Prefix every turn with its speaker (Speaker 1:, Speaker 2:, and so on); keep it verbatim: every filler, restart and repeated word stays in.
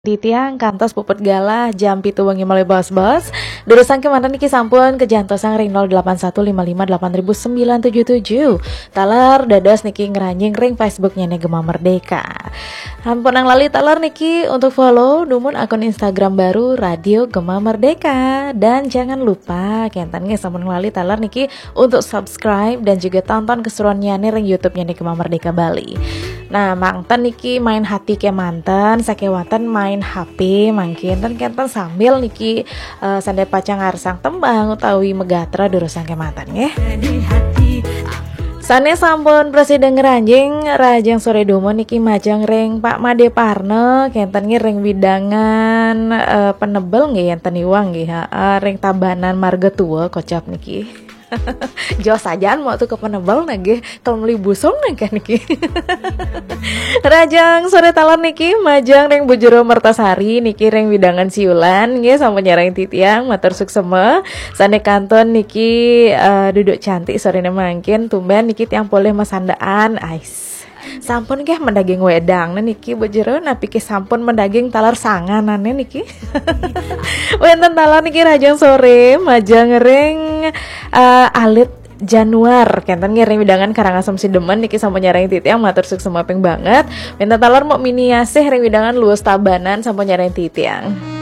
Speaker 1: Di tiang kantos puput galah jam pitu wengi mulai bos-bos durusan kemantan niki sampun kejantosang ring nol delapan satu lima lima delapan sembilan tujuh tujuh talar dados niki ngeranjing ring Facebooknya nih Gema Merdeka. Ampun ang lali talar niki untuk follow dumun akun Instagram baru Radio Gema Merdeka, dan jangan lupa kentan nge sampun lali talar niki untuk subscribe dan juga tonton keseruannya nih ring YouTube-nya nih Gema Merdeka Bali. Nah, mantan niki main hati ke mantan, sakewatan main H P mangkin dan kentan sambil niki uh, sandai pacang arsang tembang utawi megatra durusan ke mantan ya. Sane sampun presiden ngeranjing rajang sore domo niki majang ring Pak Made Parno kentan nge ring widangan uh, penebel nggih enten iwang nggih uh, ring tabanan marga tua kocap niki. Jos sajaan mau tuh ke penebal nage kalau beli busong nage niki. Rajang sore talon niki majang ring bujuro mertasari niki ring widangan siulan nge sama nyarang titiang matur suksema sane kanton niki uh, duduk cantik sore mangkin tumben niki tiang boleh masandaan ais. Sampun keh mendaging wedang nah niki bujuro napi ke sampun mendaging talar sanganane niki. Wenten talar niki rajang sore majang ring uh, alit Januar kenten ngiring widangan Karangasem Sidemen niki sampun nyarang titiang matur suksema peng banget. Minta talar mau mini asih ring widangan luas tabanan sampun nyarang titiang.